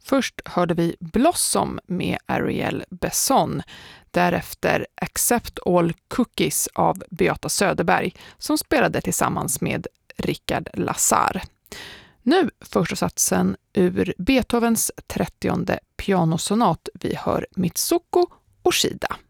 Först hörde vi Blossom med Ariel Besson, därefter Accept All Cookies av Beata Söderberg som spelade tillsammans med Richard Lazar. Nu första satsen ur Beethovens 30:e pianosonat. Vi hör Mitsuko Oshida.